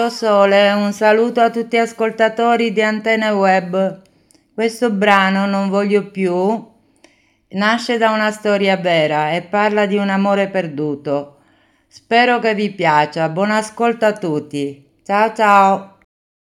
Sole, un saluto a tutti gli ascoltatori di Antenne Web. Questo brano, Non voglio più, nasce da una storia vera e parla di un amore perduto. Spero che vi piaccia. Buon ascolto a tutti. Ciao ciao.